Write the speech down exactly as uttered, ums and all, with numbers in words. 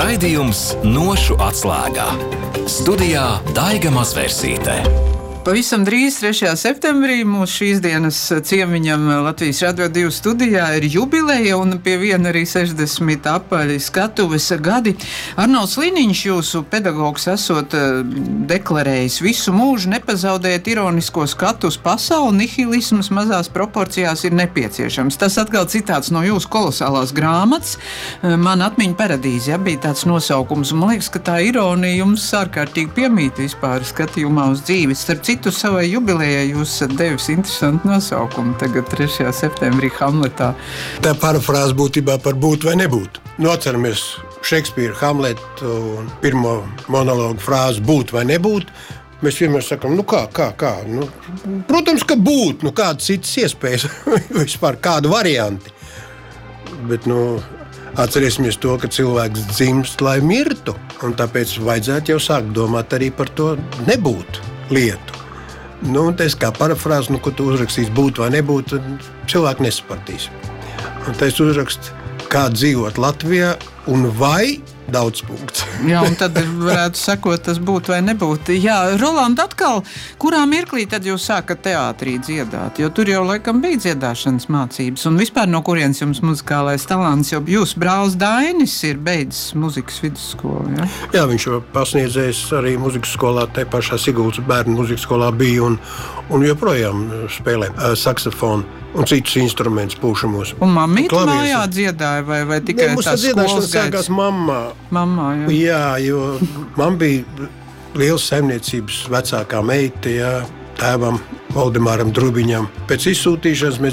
Raidījums Nošu atslēgā. Studijā Daiga Mazvērsīte. Pavisam drīz, trešajā septembrī, mūsu šīs dienas ciemiņam Latvijas Radio divi studijā ir jubileja un pie viena arī sešdesmit apaļi skatuves gadi. Arnolds Liniņš, jūsu pedagogs, esot deklarējis visu mūžu nepazaudēt ironisko skatu uz pasauli, nihilisms mazās proporcijās ir nepieciešams. Tas atkal citāts no jūsu kolosālās grāmatas, Man atmiņu paradīze, ja, bija tāds nosaukums. Man liekas, ka tā ironija jums ārkārtīgi piemīt vispār skatījumā uz dzīvi. Starp citu, Tu savai jubilejai jūs esat devis interesantu nosaukumu tagad trešajā septembrī Hamletā. Tā parafrāze būtībā par būt vai nebūt. Nu, atceramies Šekspīra Hamletu un pirmo monologu frāzi būt vai nebūt. Mēs vienmēr sakam, nu kā, kā, kā? Nu, protams, ka būt, nu kādas citas iespējas, vispār kādu varianti. Bet, nu, atcerēsimies to, ka cilvēks dzimst, lai mirtu, un tāpēc vajadzētu jau sākt domāt arī par to nebūt lietu. Nu, un tas kā parafrāze, nu, ko tu uzrakstīs būt vai nebūt, cilvēki nesapratīs. Un tas uzrakst, kā dzīvot Latvijā un vai daudz punkts. Jā, un tad varētu sekot, tas būt vai nebūt. Jā, Roland, atkal, kurā mirklī tad jūs sākat teātrī dziedāt? Jo tur jau laikam bija dziedāšanas mācības. Un vispār no kurienes jums muzikālais talants? Jo jūsu brālis Dainis ir beidzis muzikas vidusskolu, ja? Jā, viņš jau pasniedzējis arī muzikas skolā, te pašā Sigultas bērnu muzikas skolā bija un, un joprojām spēlē uh, saksofonu un citus instrumentus pūšamos. Un mammīte mājā dziedāja vai, vai tikai ne, tā skolas sākās mammā. Mammā, jā. Jā, jo man bija liels saimniecības vecākā meita, jā, tēvam Valdemāram Drubiņam. Pēc izsūtīšanas mēs